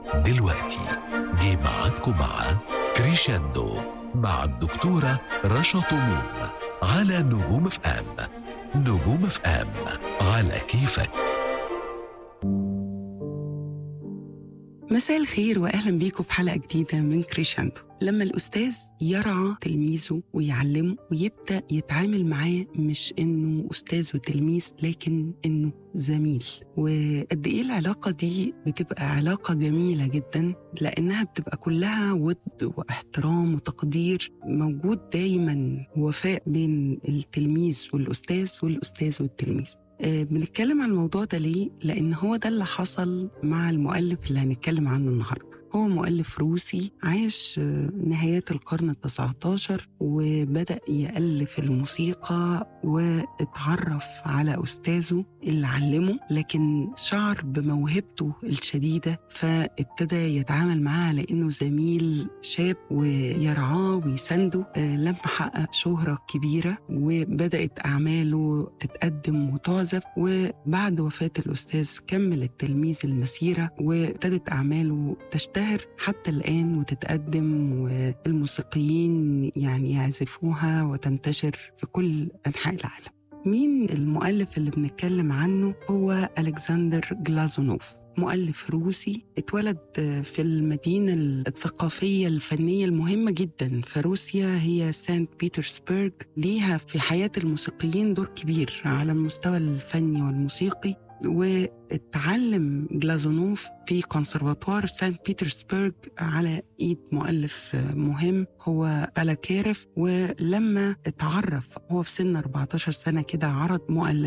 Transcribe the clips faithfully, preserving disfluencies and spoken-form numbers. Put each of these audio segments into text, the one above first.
دلوقتي جه ميعادكم مع كريشاندو مع الدكتورة رشا طموح على نجوم اف ام. نجوم اف ام على كيفك. مساء الخير وأهلا بيكم في حلقة جديدة من كريشاندو. لما الأستاذ يرعى تلميذه ويعلمه ويبدأ يتعامل معاه مش إنه أستاذ وتلميذ لكن إنه زميل، وقد إيه العلاقة دي بتبقى علاقة جميلة جدا لأنها بتبقى كلها ود واحترام وتقدير، موجود دايما وفاء بين التلميذ والأستاذ والأستاذ والتلميذ. أه بنتكلم عن الموضوع ده ليه؟ لأن هو ده اللي حصل مع المؤلف اللي هنتكلم عنه النهاردة. هو مؤلف روسي عايش نهايات القرن التاسع عشر، وبدأ يألف الموسيقى واتعرف على أستاذه اللي علمه، لكن شعر بموهبته الشديدة فابتدى يتعامل معاه على إنه زميل شاب ويرعاه ويسنده. لما حقق شهرة كبيرة وبدأت أعماله تتقدم وتعزف، وبعد وفاة الأستاذ كمل التلميذ المسيرة وابتدت أعماله تشتهر حتى الآن وتتقدم، والموسيقيين يعني يعزفوها وتنتشر في كل أنحاء العالم. مين المؤلف اللي بنتكلم عنه؟ هو ألكسندر جلازونوف، مؤلف روسي اتولد في المدينة الثقافية الفنية المهمة جدا في روسيا، هي سانت بيترسبرغ. ليها في حياة الموسيقيين دور كبير على المستوى الفني والموسيقي. واتعلم جلازونوف في كونسرفاتوار سانت بيترسبرغ على ايد مؤلف مهم هو بالاكيرف. ولما اتعرف هو في سن أربعة عشر سنة كده، عرض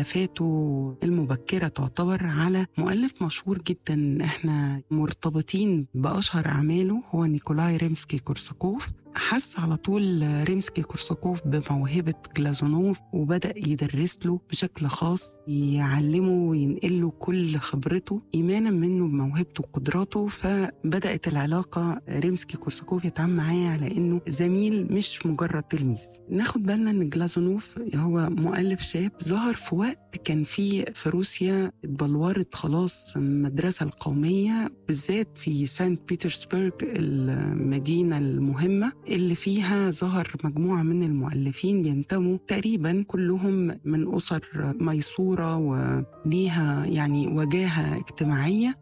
مؤلفاته المبكرة تعتبر على مؤلف مشهور جدا احنا مرتبطين بأشهر أعماله، هو نيكولاي ريمسكي كورساكوف. حس على طول ريمسكي كورساكوف بموهبة جلازونوف وبدأ يدرس له بشكل خاص، يعلمه وينقل له كل خبرته إيمانا منه بموهبته وقدراته. فبدأت العلاقة ريمسكي كورساكوف يتعامل معاه على إنه زميل مش مجرد تلميذ. ناخد بالنا إن جلازونوف هو مؤلف شاب ظهر في وقت كان فيه في روسيا اتبلورت خلاص المدرسة القومية، بالذات في سانت بيترسبرغ المدينة المهمة اللي فيها ظهر مجموعة من المؤلفين بينتموا تقريبا كلهم من أسر ميسورة وليها يعني وجاهة اجتماعية،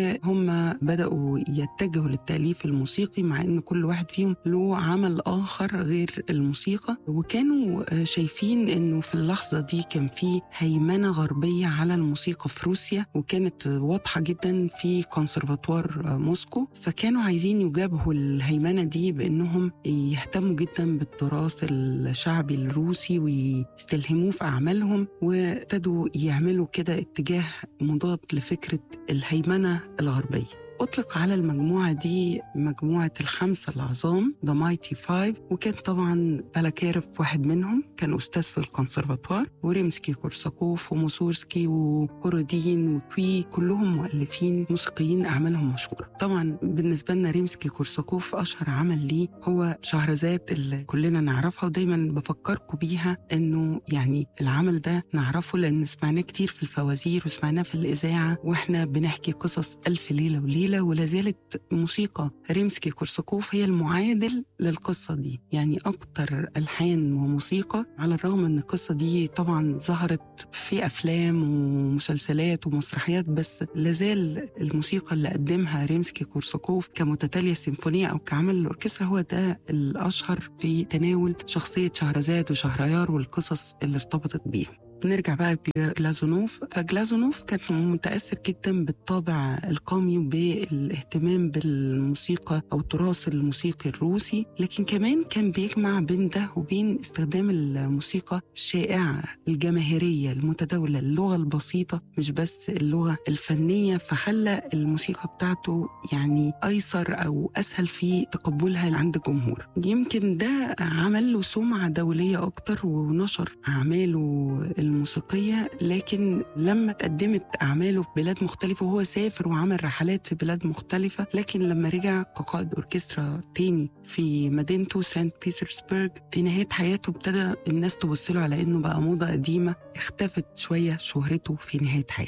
وهم بدأوا يتجهوا للتأليف الموسيقي مع أن كل واحد فيهم له عمل آخر غير الموسيقى. وكانوا شايفين أنه في اللحظة دي كان في هيمنة غربية على الموسيقى في روسيا، وكانت واضحة جدا في كونسرفاتوار موسكو. فكانوا عايزين يجابهوا الهيمنة دي بأنهم يهتموا جدا بالتراث الشعبي الروسي ويستلهموه في أعمالهم، وابتدوا يعملوا كده اتجاه مضاد لفكرة الهيمنة الغربية. أطلق على المجموعة دي مجموعة الخمسة العظام The Mighty Five، وكان طبعا بالاكيرف واحد منهم، كان أستاذ في الكونسرفاتوار، وريمسكي كورساكوف وموسورسكي وكورودين وكوي كلهم مؤلفين موسيقيين أعمالهم مشهورة. طبعا بالنسبة لنا ريمسكي كورساكوف أشهر عمل ليه هو شهرزاد اللي كلنا نعرفها، ودايما بفكركم بيها إنه يعني العمل ده نعرفه لأن سمعناه كتير في الفوازير وسمعناه في الإذاعة وإحنا بنحكي قصص ألف ليلة وليلة، ولا زالت موسيقى ريمسكي كورساكوف هي المعادل للقصة دي، يعني أكتر ألحان وموسيقى، على الرغم أن القصة دي طبعا ظهرت في أفلام ومسلسلات ومسرحيات، بس لازال الموسيقى اللي قدمها ريمسكي كورساكوف كمتتالية سيمفونية أو كعمل الأوركسترا هو ده الأشهر في تناول شخصية شهرزاد وشهريار والقصص اللي ارتبطت بيهم. نرجع بقى لجلازونوف. فجلازونوف كان متأثر جدا بالطابع القومي وبالاهتمام بالموسيقى أو التراث الموسيقي الروسي، لكن كمان كان بيجمع بين ده وبين استخدام الموسيقى الشائعة الجماهيرية المتداولة، اللغة البسيطة مش بس اللغة الفنية، فخلى الموسيقى بتاعته يعني أيسر أو أسهل في تقبلها عند الجمهور. يمكن ده عمل له سمعة دولية أكتر ونشر أعماله الموسيقية. لكن لما تقدمت أعماله في بلاد مختلفة وهو سافر وعمل رحلات في بلاد مختلفة، لكن لما رجع كقائد أوركسترا تاني في مدينته سانت بيترسبرغ في نهاية حياته ابتدى الناس تبصله على إنه بقى موضة قديمة، اختفت شوية شهرته في نهاية حياته.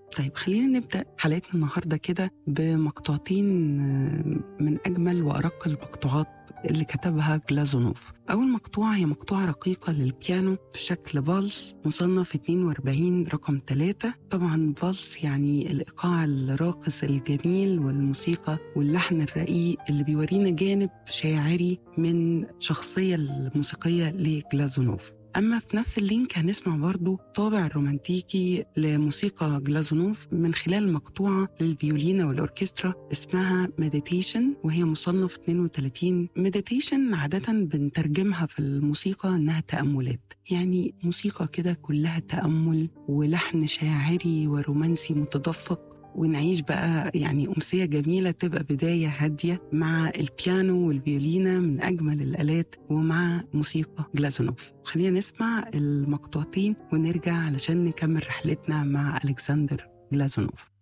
طيب خلينا نبدأ حلقتنا النهاردة كده بمقطوعتين من أجمل وأرق المقطوعات اللي كتبها جلازونوف. أول مقطوعة هي مقطوعة رقيقة للبيانو في شكل فالس مصنف اتنين وأربعين رقم ثلاثة. طبعا فالس يعني الإيقاع الراقص الجميل والموسيقى واللحن الرقيق اللي بيورينا جانب شاعري من شخصية الموسيقية لجلازونوف. أما في نفس اللينك هنسمع برضو طابع الرومانتيكي لموسيقى جلازونوف من خلال مقطوعة للفيولينا والأوركسترا اسمها مديتيشن، وهي مصنف اتنين وتلاتين. مديتيشن عادة بنترجمها في الموسيقى إنها تأملات، يعني موسيقى كده كلها تأمل ولحن شاعري ورومانسي متدفق، ونعيش بقى يعني أمسية جميلة تبقى بداية هادية مع البيانو والفيولينا من أجمل الآلات ومع موسيقى جلازونوف. خلينا نسمع المقطوعتين ونرجع علشان نكمل رحلتنا مع ألكسندر جلازونوف.